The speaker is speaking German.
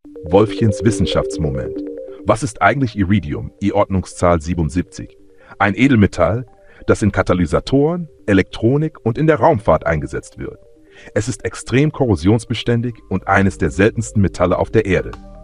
Wolfchens Wissenschaftsmoment. Was ist eigentlich Iridium, I-Ordnungszahl 77? Ein Edelmetall, das in Katalysatoren, Elektronik und in der Raumfahrt eingesetzt wird. Es ist extrem korrosionsbeständig und eines der seltensten Metalle auf der Erde.